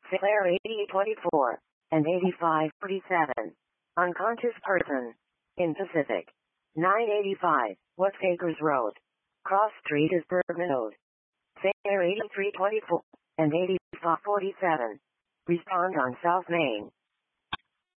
Sinclair 8024 and 8547. Unconscious person. In Pacific. 985, West Acres Road. Cross Street is Bergman Road. Sinclair 8324 and 8547. Respond on South Main.